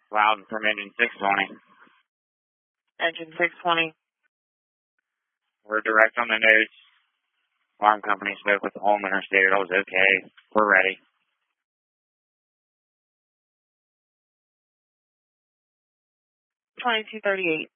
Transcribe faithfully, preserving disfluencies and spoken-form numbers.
Loud from engine six twenty. Engine six twenty. We're direct on the nose. Alarm company spoke with the homeowner, stated it was okay. We're ready. twenty-two thirty-eight.